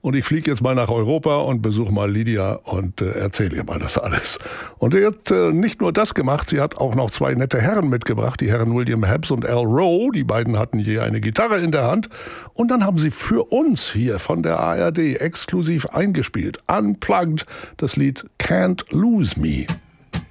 und ich fliege jetzt mal nach Europa und besuche mal Lydia und erzähle ihr mal das alles. Und sie hat nicht nur das gemacht, sie hat auch noch zwei nette Herren mitgebracht, die Herren William Hebbs und Al Rowe. Die beiden hatten je eine Gitarre in der Hand und dann haben sie für uns hier von der ARD exklusiv eingespielt, unplugged, das Lied Can't Lose Me.